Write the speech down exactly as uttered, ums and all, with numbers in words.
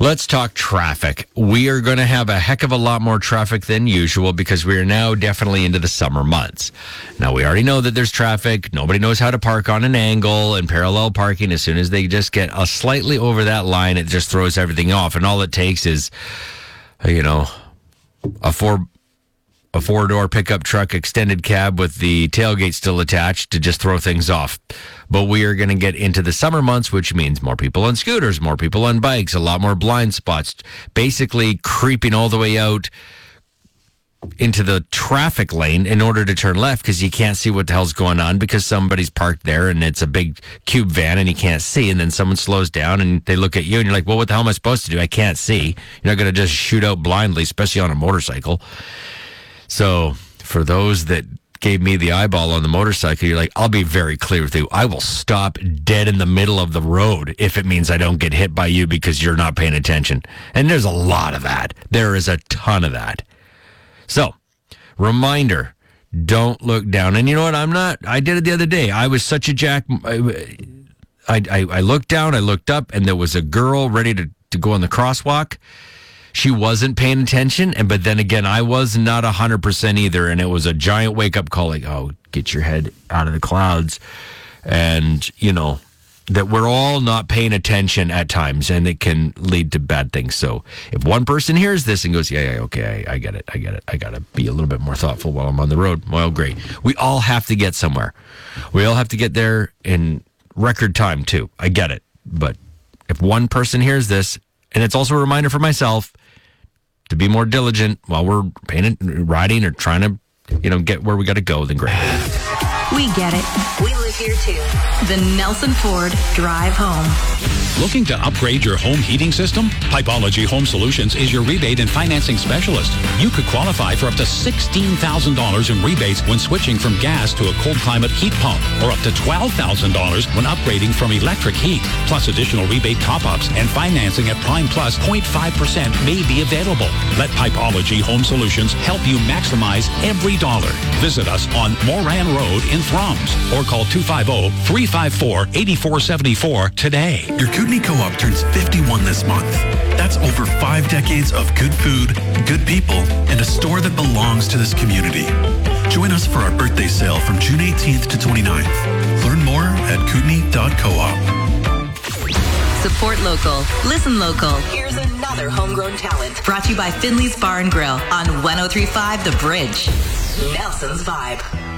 Let's talk traffic. We are going to have a heck of a lot more traffic than usual because we are now definitely into the summer months. Now, we already know that there's traffic. Nobody knows how to park on an angle and parallel parking. As soon as they just get a slightly over that line, it just throws everything off. And all it takes is, you know, a four... a four-door pickup truck extended cab with the tailgate still attached to just throw things off. But we are going to get into the summer months, which means more people on scooters, more people on bikes, a lot more blind spots, basically creeping all the way out into the traffic lane in order to turn left because you can't see what the hell's going on because somebody's parked there and it's a big cube van and you can't see. And then someone slows down and they look at you and you're like, well, what the hell am I supposed to do? I can't see. You're not going to just shoot out blindly, especially on a motorcycle. So for those that gave me the eyeball on the motorcycle, you're like, I'll be very clear with you. I will stop dead in the middle of the road if it means I don't get hit by you because you're not paying attention. And there's a lot of that. There is a ton of that. So, reminder, don't look down. And you know what? I'm not, I did it the other day. I was such a jack. I, I, I looked down, I looked up, and there was a girl ready to, to go on the crosswalk. She wasn't paying attention, and but then again, I was not one hundred percent either, and it was a giant wake-up call, like, oh, get your head out of the clouds, and, you know, that we're all not paying attention at times, and it can lead to bad things. So if one person hears this and goes, yeah, yeah, okay, I, I get it, I get it, I got to be a little bit more thoughtful while I'm on the road, well, great. We all have to get somewhere. We all have to get there in record time, too. I get it, but if one person hears this, and it's also a reminder for myself to be more diligent while we're paying, riding or trying to, you know, get where we got to go, then great. We get it. We live here too. The Nelson Ford Drive Home. Looking to upgrade your home heating system? Pipeology Home Solutions is your rebate and financing specialist. You could qualify for up to sixteen thousand dollars in rebates when switching from gas to a cold climate heat pump, or up to twelve thousand dollars when upgrading from electric heat. Plus additional rebate top-ups and financing at Prime Plus zero point five percent may be available. Let Pipeology Home Solutions help you maximize every dollar. Visit us on Moran Road in Thrums or call two five zero, three five four, eight four seven four today. Your Kootenai Co-op turns fifty-one this month. That's over five decades of good food, good people, and a store that belongs to this community. Join us for our birthday sale from June eighteenth to twenty-ninth. Learn more at kootenai dot coop. Support local. Listen local. Here's another homegrown talent. Brought to you by Finley's Bar and Grill on one oh three point five The Bridge. Nelson's Vibe.